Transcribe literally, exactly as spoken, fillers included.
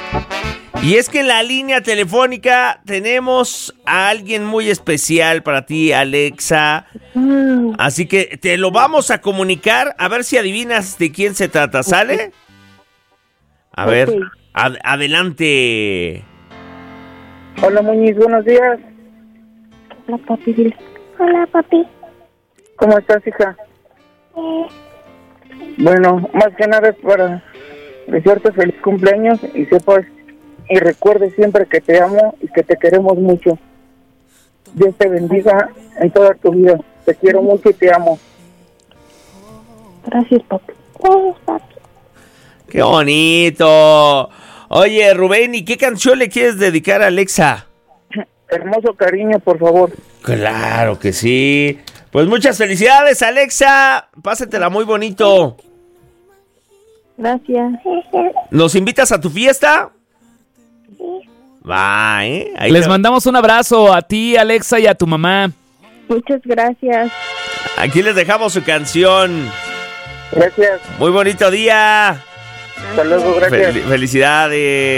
Y es que en la línea telefónica tenemos a alguien muy especial para ti, Alexa. Así que te lo vamos a comunicar, a ver si adivinas de quién se trata, ¿sale? A ver, Ok. ad- adelante. Hola, Muñiz, buenos días. Hola, papi, dile. Hola, papi. ¿Cómo estás, hija? Eh, Bueno, más que nada es para desearte feliz cumpleaños y sepas y recuerdes siempre que te amo y que te queremos mucho. Dios te bendiga en toda tu vida. Te quiero mucho y te amo. gracias, papi. Gracias, papi. ¡Qué bonito! Oye, Rubén, ¿y qué canción le quieres dedicar a Alexa? Hermoso cariño, por favor. Claro que sí. Pues muchas felicidades, Alexa. Pásatela muy bonito. Gracias. ¿Nos invitas a tu fiesta? Va, ¿eh? Ahí Les te- mandamos un abrazo a ti, Alexa, y a tu mamá. Muchas gracias. Aquí les dejamos su canción. Gracias. Muy bonito día. Hasta luego, gracias. Fel- felicidades.